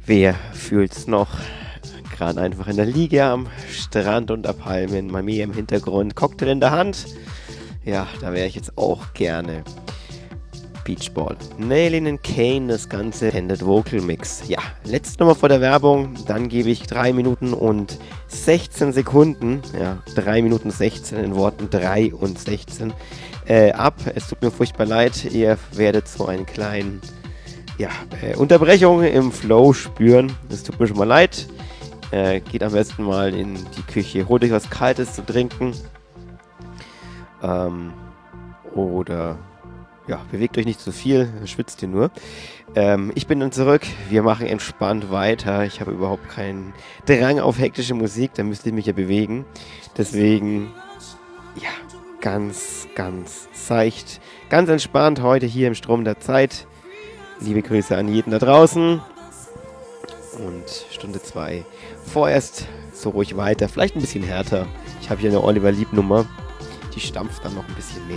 Wer fühlt's noch? Gerade einfach in der Liege am Strand unter Palmen, Mami im Hintergrund, Cocktail in der Hand. Ja, da wäre ich jetzt auch gerne. Beachball. Nailin and Kane, das ganze Extended Vocal Mix. Ja, letzte Nummer vor der Werbung, dann gebe ich 3 Minuten und 16 Sekunden, ja, 3 Minuten 16 in Worten 3 und 16 ab. Es tut mir furchtbar leid, ihr werdet so einen kleinen, ja, Unterbrechung im Flow spüren. Es tut mir schon mal leid. Geht am besten mal in die Küche, holt euch was Kaltes zu trinken. Oder ja, bewegt euch nicht zu viel, schwitzt ihr nur. Ich bin dann zurück, wir machen entspannt weiter. Ich habe überhaupt keinen Drang auf hektische Musik, da müsste ich mich ja bewegen. Deswegen, ja, ganz, ganz seicht, ganz entspannt heute hier im Strom der Zeit. Liebe Grüße an jeden da draußen. Und Stunde 2 vorerst so ruhig weiter, vielleicht ein bisschen härter. Ich habe hier eine Oliver Lieb Nummer, die stampft dann noch ein bisschen mehr.